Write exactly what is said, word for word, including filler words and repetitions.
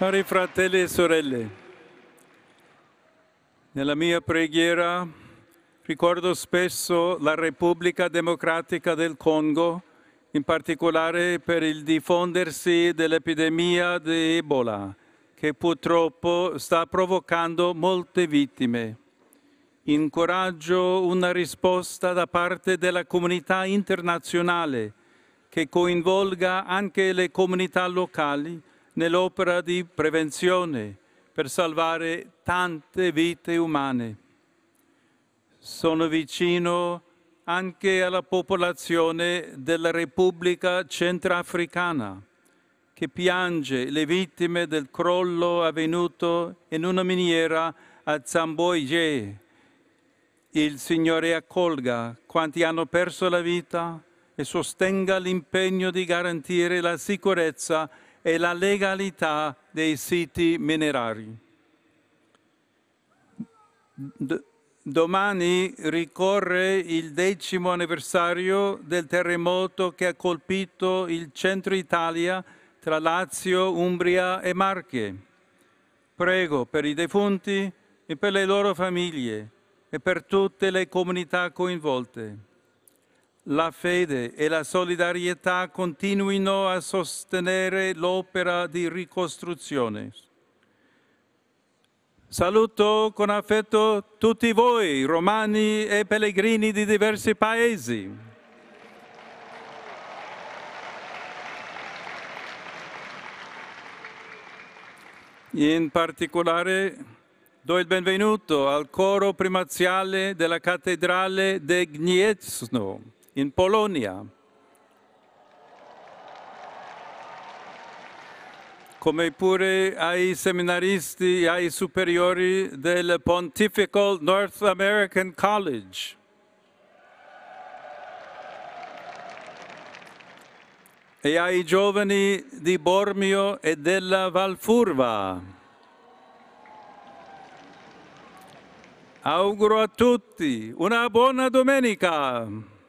Cari fratelli e sorelle, nella mia preghiera ricordo spesso la Repubblica Democratica del Congo, in particolare per il diffondersi dell'epidemia di Ebola, che purtroppo sta provocando molte vittime. Incoraggio una risposta da parte della comunità internazionale che coinvolga anche le comunità locali nell'opera di prevenzione per salvare tante vite umane. Sono vicino anche alla popolazione della Repubblica Centrafricana, che piange le vittime del crollo avvenuto in una miniera a Zamboye. Il Signore accolga quanti hanno perso la vita e sostenga l'impegno di garantire la sicurezza e la legalità dei siti minerari. D- domani ricorre il decimo anniversario del terremoto che ha colpito il centro Italia tra Lazio, Umbria e Marche. Prego per i defunti e per le loro famiglie e per tutte le comunità coinvolte. La fede e la solidarietà continuino a sostenere l'opera di ricostruzione. Saluto con affetto tutti voi, romani e pellegrini di diversi paesi. In particolare do il benvenuto al coro primaziale della cattedrale di Gniezno, in Polonia, come pure ai seminaristi e ai superiori del Pontifical North American College. E ai giovani di Bormio e della Valfurva. Auguro a tutti una buona domenica.